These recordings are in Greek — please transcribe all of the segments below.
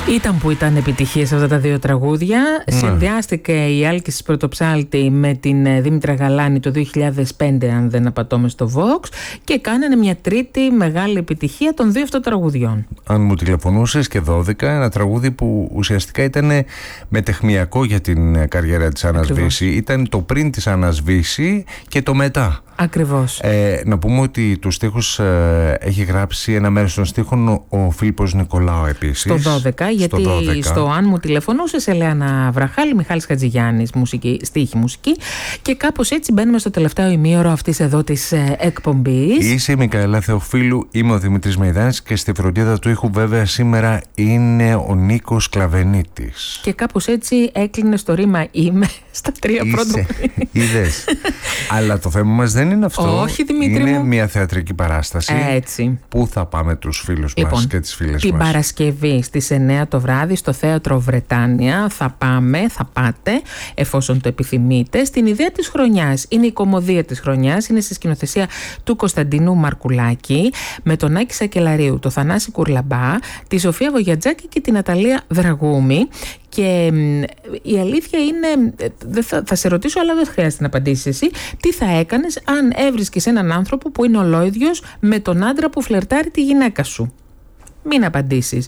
Ήταν που ήταν επιτυχίες αυτά τα δύο τραγούδια. Συνδυάστηκε η Άλκης Πρωτοψάλτη με την Δήμητρα Γαλάνη το 2005, αν δεν απατώμε, στο Vox, και κάνανε μια τρίτη μεγάλη επιτυχία των δύο αυτών τραγουδιών. Αν μου τηλεφωνούσες και 12, ένα τραγούδι που ουσιαστικά ήταν μετεχμιακό για την καριέρα της Άννας Βύση. Ήταν το πριν της Άννας Βύση και το μετά. Ακριβώς. Να πούμε ότι τους στίχους έχει γράψει ένα μέρος των στίχων ο Φίλιππος Νικολάου επίσης. Στο 12, γιατί στο Αν μου τηλεφωνούσες, Ελεάνα Βραχάλη, Μιχάλης Χατζηγιάννης, στίχη, μουσική, και κάπως έτσι μπαίνουμε στο τελευταίο ημίωρο αυτής εδώ της εκπομπής. Είσαι η Μικαέλα Θεοφίλου, είμαι ο Δημήτρης Μεϊδάνης και στη φροντίδα του ήχου βέβαια σήμερα είναι ο Νίκος Κλαβενίτης. Και κάπως έτσι έκλεινε στο ρήμα είμαι στα τρία πρώτα. Είδες. Αλλά το θέμα μας δεν είναι αυτό. Όχι, Δημήτρη είναι μου. μια θεατρική παράσταση. Έτσι. Πού θα πάμε τους φίλους μας και τις φίλες μας? Την Παρασκευή στις 9 το βράδυ στο Θέατρο Βρετάνια θα πάτε, εφόσον το επιθυμείτε, στην ιδέα της χρονιάς. Είναι η κωμωδία της χρονιάς, είναι στη σκηνοθεσία του Κωνσταντινού Μαρκουλάκη, με τον Άκη Σακελαρίου, τον Θανάση Κουρλαμπά, τη Σοφία Βογιατζάκη και την Αταλία Δραγούμη. Και η αλήθεια είναι, θα σε ρωτήσω, αλλά δεν χρειάζεται να απαντήσεις εσύ, τι θα έκανες αν έβρισκες έναν άνθρωπο που είναι ολόιδιος με τον άντρα που φλερτάρει τη γυναίκα σου? Μην απαντήσεις.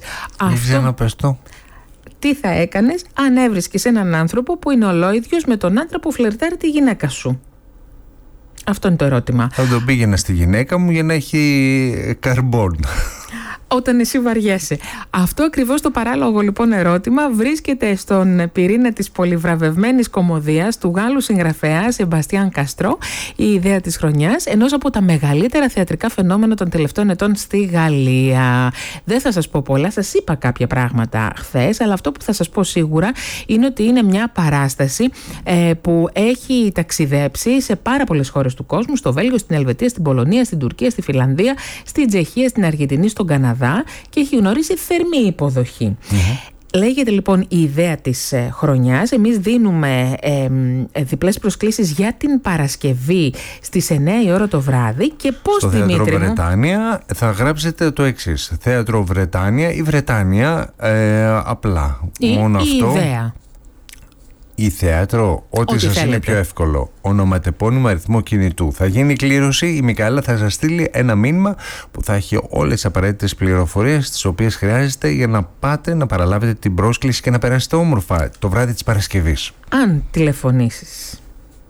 Τι θα έκανες αν έβρισκες έναν άνθρωπο που είναι ολόιδιος με τον άντρα που φλερτάρει τη γυναίκα σου? Αυτό είναι το ερώτημα. Θα τον πήγαινα στη γυναίκα μου για να έχει καρμπόν. Όταν εσύ βαριέσαι. Αυτό ακριβώς το παράλογο λοιπόν ερώτημα βρίσκεται στον πυρήνα της πολυβραβευμένης κωμωδίας του Γάλλου συγγραφέα Σεμπαστιάν Καστρό, η ιδέα της χρονιάς, ενός από τα μεγαλύτερα θεατρικά φαινόμενα των τελευταίων ετών στη Γαλλία. Δεν θα σας πω πολλά, σας είπα κάποια πράγματα χθες, αλλά αυτό που θα σας πω σίγουρα είναι ότι είναι μια παράσταση που έχει ταξιδέψει σε πάρα πολλές χώρες του κόσμου, στο Βέλγιο, στην Ελβετία, στην Πολωνία, στην Τουρκία, στη Φιλανδία, στην Τσεχία, στην Αργεντινή, στον Καναδά, και έχει γνωρίσει θερμή υποδοχή. Λέγεται λοιπόν η ιδέα της χρονιάς. Εμείς δίνουμε διπλές προσκλήσεις για την Παρασκευή στις 9 η ώρα το βράδυ. Και πώς, στο Δημήτρη μου? Θέατρο Βρετάνια θα γράψετε το εξής: Θέατρο Βρετάνια ή Βρετάνια, απλά. Μόνο αυτό. Ιδέα. Ή θέατρο, ό,τι σας είναι πιο εύκολο. Ονοματεπώνυμο, αριθμό κινητού. Θα γίνει κλήρωση. Η Μικαέλα θα σας στείλει ένα μήνυμα που θα έχει όλες τις απαραίτητες πληροφορίες, τις οποίες χρειάζεται για να πάτε να παραλάβετε την πρόσκληση και να περάσετε όμορφα το βράδυ της Παρασκευής. Αν τηλεφωνήσεις.